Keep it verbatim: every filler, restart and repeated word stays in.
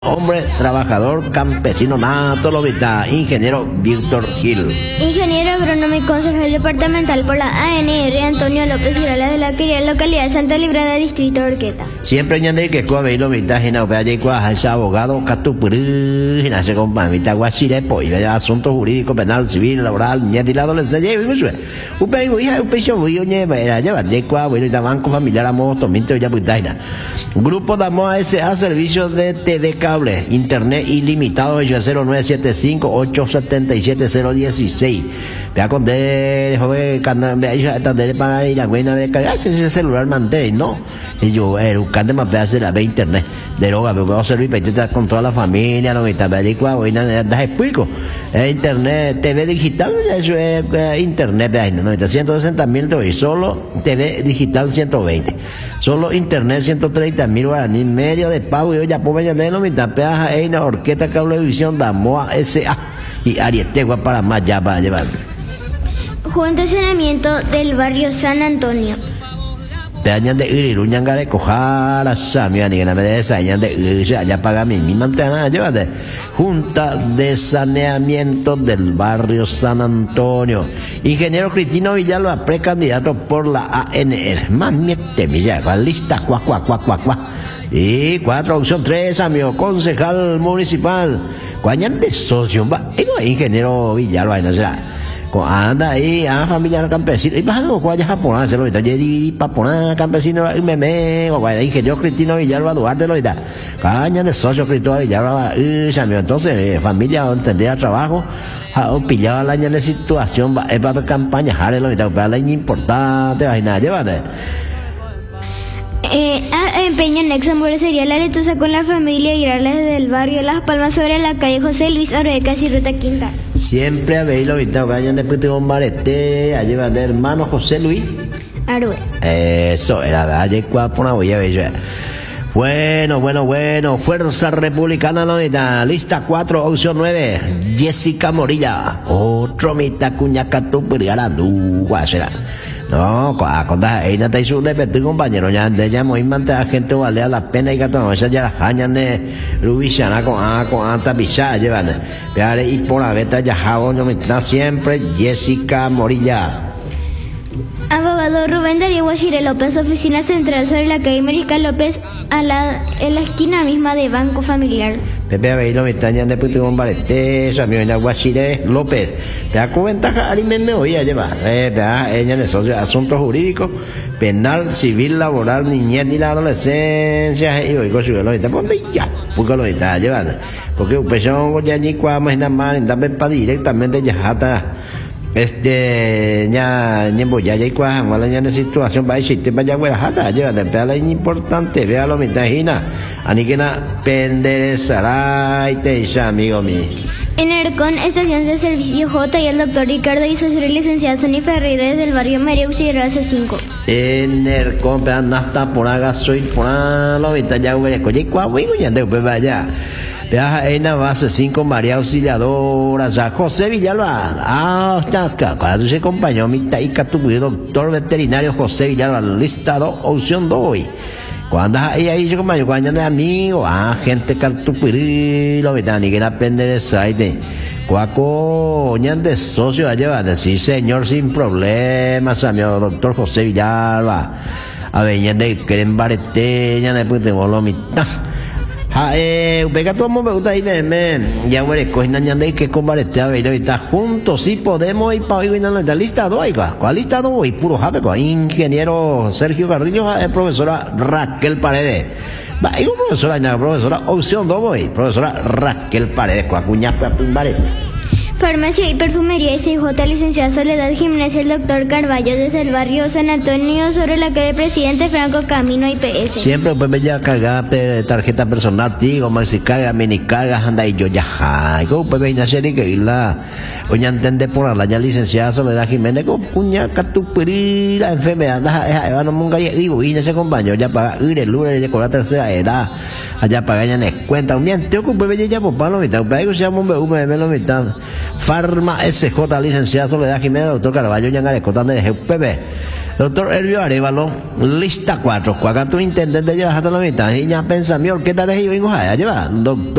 Hombre, trabajador, campesino, nato, lobita, ingeniero Víctor Gil. Ingeniero agrónomo y concejal departamental por la A N R Antonio López Girala de la querida localidad de Santa Librada, distrito de Orqueta. Siempre ñande que coa veilo mita hina opea yekua ese abogado catupuri hina se compa mita guachire po y asuntos jurídicos, penal, civil, laboral, ñandi la adolescencia y mucho. Upei hija upei yo voy oñe era lleva yekua bueno da banco familiar amo tominte ya putaina. Grupo damos a ese a servicio de T V cable, internet ilimitado cero nueve siete cinco ocho siete siete cero uno seis. Vea con de joven canal vea hija esta de para ir a buena de cargar ese celular mantén, ¿no? Y yo era cante más pedazo de la ve internet de droga pero va a servir para intentar controlar la familia no está bien igual hoy nada das explico internet T V digital eso es internet no está ciento sesenta mil y solo T V digital ciento veinte solo internet ciento treinta mil guaraní medio de pago y yo ya puedo añadir lo mitad peaja en la Orqueta Cablevisión Damoa S A y Arietegua para más ya para llevar Junta de Saneamiento del barrio San Antonio. Peñan de Iriru, ñangare cojara, samia, ni que no me desañan de Iriru, allá paga mi, mi mantena, llévate. Junta de Saneamiento del barrio San Antonio. Ingeniero Cristino Villalba, precandidato por la A N R. Más miete, mi ya, lista, cuá, cuá, cuá, cuá, cuá. Y cuatro, opción tres, amigo, concejal municipal. Cuañan de socio, va, ingeniero Villalba, no será. Anda ahí a familiar campesino y bajan los guayas japoneses se lo está yo dividí para poner campesino y me me guay ingeniero Cristino Villalba Duarte lo está caña de socio Cristino Villalba y entonces familia tendría trabajo o pillaba la de situación es para campaña jale lo está para la importante hay nada llévate. Eh, empeño Nexo sería la letusa con la familia Girales del barrio Las Palmas sobre la calle José Luis Orecas y Ruta Quinta. Siempre habéis lo visto, vayan después de un barete, allí va de hermano José Luis Arue. Eso era, allí cuapo una voy a ver. Bueno, bueno, bueno, Fuerza Republicana noventa, lista cuatro, opción nueve, Jessica Morilla, otro mitad cuñacatu purigarandú, guasera. No, cuando ahí no te hizo un repetido compañero, ya de ya muy mante a gente vale a la pena y que todo eso ya hañan de Rubishana con a con anta pisada llevan. Pero y por la beta ya jabo no me está siempre Jessica Morilla. Abogado Rubén Darío Guachire López, oficina central sobre la calle América López, a la, en la esquina misma de Banco Familiar. Pepe Abeilo me extrañan de puto con barete, Samuel Guachire López. Te da cuenta que me voy a llevar. Eh, ella de socio asuntos jurídicos, penal, civil, laboral, niñez y la adolescencia. Y oigo si lo está pues ya, porque lo está llevando. Porque un pezón ya ni cuamos nada más, también para directamente ya está. Este ya ñembo ya ya igual wala ya de situación va a existir vaya huela jata ya de pela importante vea lo mitajina ani que na penderezará y te dice amigo mío en Ercon, estación de servicio J y el doctor Ricardo y socio licenciado Sonny Ferreira del barrio María Auxiliadora cinco. En Ercon, pero hasta por acá soy por acá lo vista ya huele coye cuahuigo ya de pues vaya. Viaja en la base cinco María Auxiliadora, ya José Villalba, ah, está acá, cuando se acompañó mi taica tu doctor veterinario José Villalba, listado, opción dos. Cuando ahí ahí se acompañó, cuando de amigo, ah, gente cartupiri, lo ven, ni que la pende de saite, cuaco, ñan de socio a llevar, sí señor, sin problemas, amigo doctor José Villalba, a ver, ñan de creen barete, ñan de puente volomita. Ah, eh, pega todo mundo me gusta ahí, me, me, ya huele, cogen añade que comparete a ver, está juntos, sí podemos ir para hoy, no está listado ahí, ¿cuál listado? Y puro jape, ingeniero Sergio Carrillo, profesora Raquel Paredes. Va, y profesora, no, profesora, opción dos, voy, profesora Raquel Paredes, cuacuña, paredes. Farmacia y perfumería S J, licenciada Soledad Jiménez, el doctor Carballo desde el barrio San Antonio sobre la calle Presidente Franco Camino I P S. Siempre pues me ya cargar tarjeta personal, tigo, maxi carga, mini carga, anda y yo ya jai, como pues me serie que la oña entende por la ya licenciada Soledad Jiménez, como cuña catupiri la enfermedad, esa va no munga y vivo y ese compañero ya para ir el lunes ya con la tercera edad, allá para ganar cuenta, un día te ocupo pues ya por palo mitad, para eso se llama un me me lo mitad. Farma S J, licenciada Soledad Jiménez, doctor Carballo, Ñangare, Cotán de G P B. Doctor Elvio Arevalo, lista cuatro. Cuaca tu intendente llevas hasta la mitad. Y ya pensa, mi orquesta les iba a llevar. Doctor